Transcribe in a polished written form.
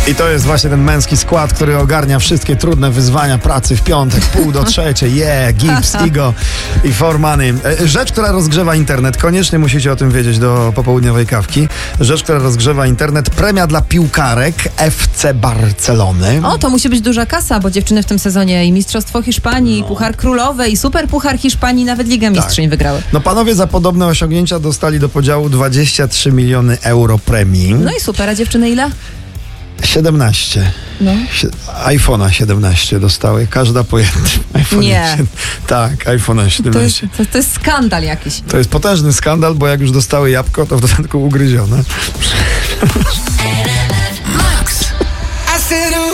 I to jest właśnie ten męski skład, który ogarnia wszystkie trudne wyzwania pracy w piątek, 2:30. Gibbs, Igo i For Money. Rzecz, która rozgrzewa internet. Koniecznie musicie o tym wiedzieć do popołudniowej kawki. Rzecz, która rozgrzewa internet. Premia dla piłkarek FC Barcelony. O, to musi być duża kasa, bo dziewczyny w tym sezonie i Mistrzostwo Hiszpanii, i Puchar Królowej, i Super Puchar Hiszpanii, nawet Liga Mistrzyń wygrały. No panowie za podobne osiągnięcia dostali do podziału 23 miliony euro premii. No i super, a dziewczyny ile? 17. No. iPhone'a 17 dostały. Każda po jednym iPhone'ie. Nie. Tak, iPhone'a 17. To jest skandal jakiś. To jest potężny skandal, bo jak już dostały jabłko, to w dodatku ugryzione.